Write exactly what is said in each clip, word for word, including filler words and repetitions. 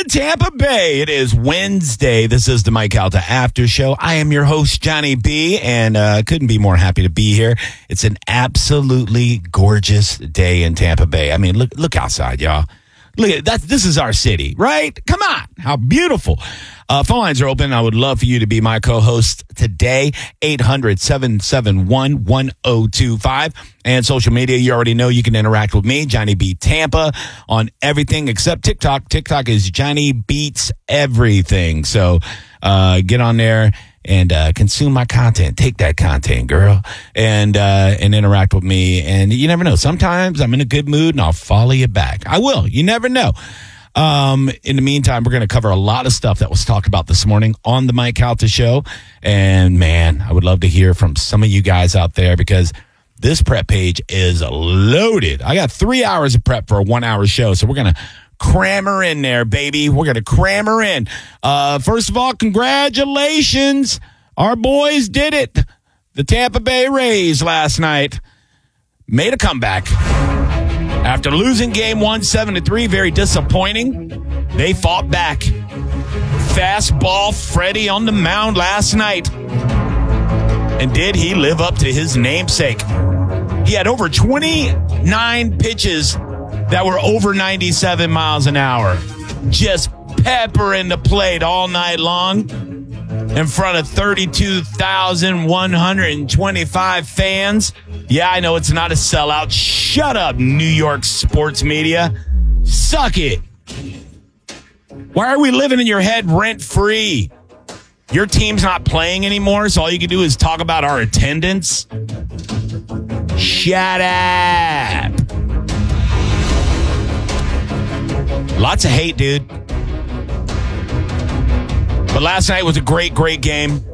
in Tampa Bay. It is Wednesday. This is the Mike Calta After Show. I am your host, Johnny B, and uh, couldn't be more happy to be here. It's an absolutely gorgeous day in Tampa Bay. I mean, look look outside, y'all. Look at that. This is our city, right? Come on. How beautiful. Uh, phone lines are open. I would love for you to be my co-host today. eight hundred, seven seven one, one oh two five. And social media, you already know you can interact with me, Johnny B Tampa, on everything except TikTok. TikTok is Johnny Beats Everything. So uh, get on there and uh, consume my content. Take that content, girl, and uh, and interact with me. And you never know. Sometimes I'm in a good mood, and I'll follow you back. I will. You never know. Um, in the meantime, we're going to cover a lot of stuff that was talked about this morning on the Mike Calta Show. And, man, I would love to hear from some of you guys out there because this prep page is loaded. I got three hours of prep for a one-hour show, so we're going to cram her in there, baby. We're going to cram her in. Uh, first of all, congratulations. Our boys did it. The Tampa Bay Rays last night made a comeback. After losing game one, seven to three, very disappointing, they fought back. Fastball Freddie on the mound last night. And did he live up to his namesake? He had over twenty-nine pitches that were over ninety-seven miles an hour. Just peppering the plate all night long in front of thirty-two thousand one hundred twenty-five fans. Yeah, I know it's not a sellout. Shut up, New York sports media. Suck it. Why are we living in your head rent-free? Your team's not playing anymore, so all you can do is talk about our attendance? Shut up. Lots of hate, dude. But last night was a great, great game.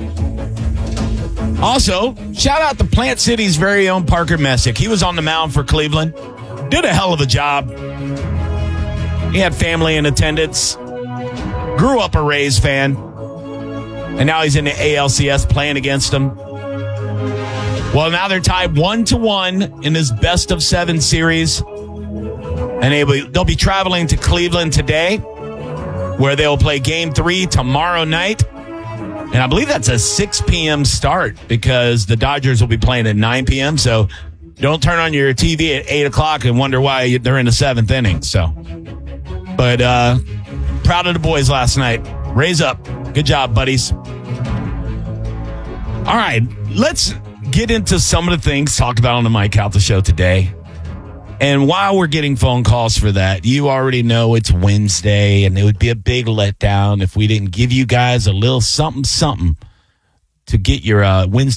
Also, shout out to Plant City's very own Parker Messick. He was on the mound for Cleveland. Did a hell of a job. He had family in attendance. Grew up a Rays fan. And now he's in the A L C S playing against them. Well, now they're tied one to one in this best of seven series. And they'll be, they'll be traveling to Cleveland today, where they'll play game three tomorrow night. And I believe that's a six p.m. start because the Dodgers will be playing at nine p.m. So don't turn on your T V at eight o'clock and wonder why they're in the seventh inning. So, but uh, proud of the boys last night. Raise up. Good job, buddies. All right, let's get into some of the things talked about on the Mike Calta Show today. And while we're getting phone calls for that, you already know it's Wednesday, and it would be a big letdown if we didn't give you guys a little something, something to get your uh, Wednesday